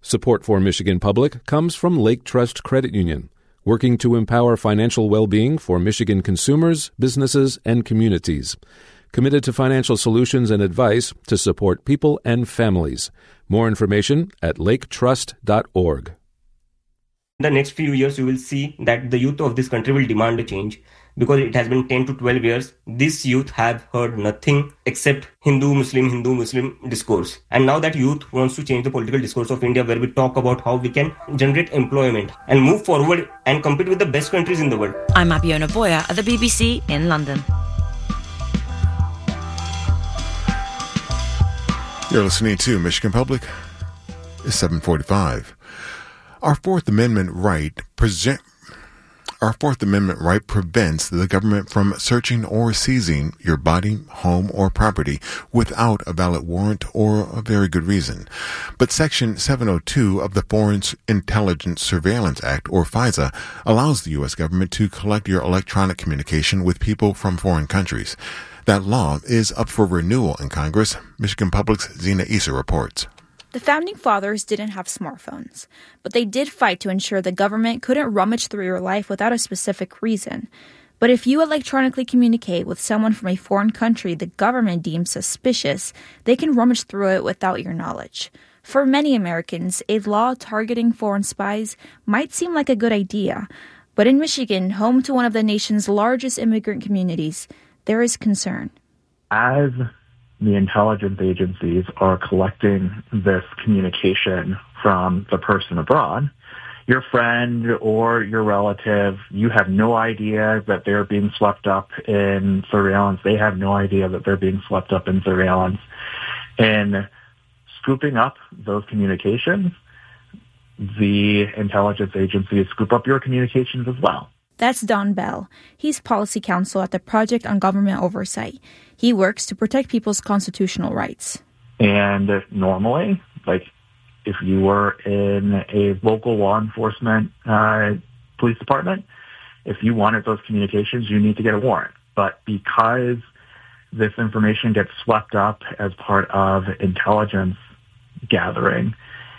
Support for Michigan Public comes from Lake Trust Credit Union, working to empower financial well-being for Michigan consumers, businesses, and communities. Committed to financial solutions and advice to support people and families. More information at laketrust.org. In the next few years, you will see that the youth of this country will demand a change, because it has been 10 to 12 years. This youth have heard nothing except Hindu-Muslim discourse. And now that youth wants to change the political discourse of India, where we talk about how we can generate employment and move forward and compete with the best countries in the world. I'm Abiona Boya at the BBC in London. You're listening to Michigan Public. It's 7:45. Our Fourth Amendment right prevents the government from searching or seizing your body, home, or property without a valid warrant or a very good reason. But Section 702 of the Foreign Intelligence Surveillance Act, or FISA, allows the U.S. government to collect your electronic communication with people from foreign countries. That law is up for renewal in Congress. Michigan Public's Zena Issa reports. The Founding Fathers didn't have smartphones, but they did fight to ensure the government couldn't rummage through your life without a specific reason. But if you electronically communicate with someone from a foreign country the government deems suspicious, they can rummage through it without your knowledge. For many Americans, a law targeting foreign spies might seem like a good idea. But in Michigan, home to one of the nation's largest immigrant communities, there is concern. As the intelligence agencies are collecting this communication from the person abroad, your friend or your relative, you have no idea that they're being swept up in surveillance. They have no idea that they're being swept up in surveillance. And scooping up those communications, the intelligence agencies scoop up your communications as well. That's Don Bell. He's policy counsel at the Project on Government Oversight. He works to protect people's constitutional rights. And normally, if you were in a local law enforcement police department, if you wanted those communications, you need to get a warrant. But because this information gets swept up as part of intelligence gathering,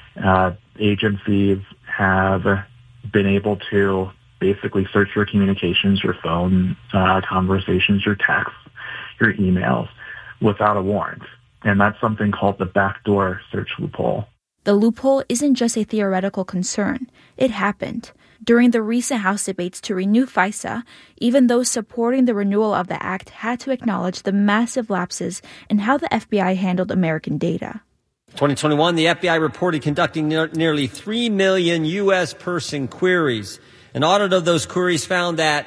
agencies have been able to basically search your communications, your phone conversations, your texts, your emails without a warrant. And that's something called the backdoor search loophole. The loophole isn't just a theoretical concern. It happened. During the recent House debates to renew FISA, even those supporting the renewal of the act had to acknowledge the massive lapses in how the FBI handled American data. 2021, the FBI reported conducting nearly 3 million U.S. person queries. An audit of those queries found that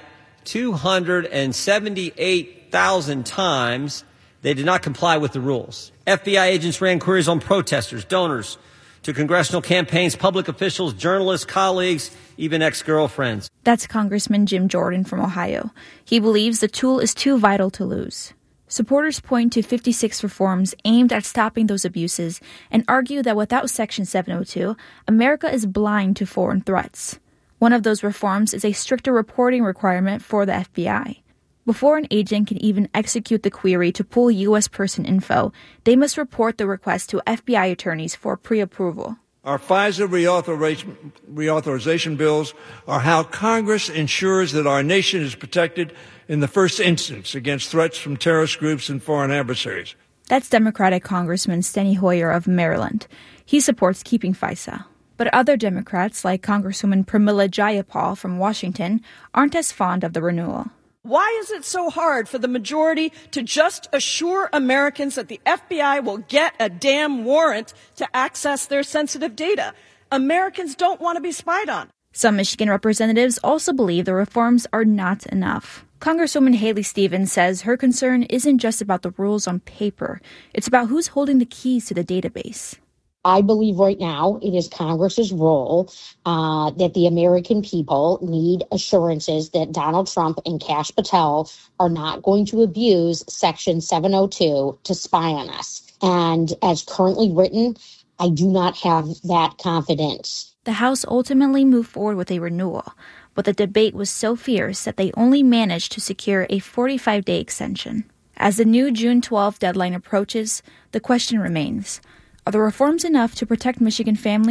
278,000 times they did not comply with the rules. FBI agents ran queries on protesters, donors, to congressional campaigns, public officials, journalists, colleagues, even ex-girlfriends. That's Congressman Jim Jordan from Ohio. He believes the tool is too vital to lose. Supporters point to 56 reforms aimed at stopping those abuses and argue that without Section 702, America is blind to foreign threats. One of those reforms is a stricter reporting requirement for the FBI. Before an agent can even execute the query to pull U.S. person info, they must report the request to FBI attorneys for pre-approval. Our FISA reauthorization bills are how Congress ensures that our nation is protected in the first instance against threats from terrorist groups and foreign adversaries. That's Democratic Congressman Steny Hoyer of Maryland. He supports keeping FISA. But other Democrats, like Congresswoman Pramila Jayapal from Washington, aren't as fond of the renewal. Why is it so hard for the majority to just assure Americans that the FBI will get a damn warrant to access their sensitive data? Americans don't want to be spied on. Some Michigan representatives also believe the reforms are not enough. Congresswoman Haley Stevens says her concern isn't just about the rules on paper. It's about who's holding the keys to the database. I believe right now it is Congress's role that the American people need assurances that Donald Trump and Kash Patel are not going to abuse Section 702 to spy on us. And as currently written, I do not have that confidence. The House ultimately moved forward with a renewal, but the debate was so fierce that they only managed to secure a 45-day extension. As the new June 12 deadline approaches, the question remains, are the reforms enough to protect Michigan families?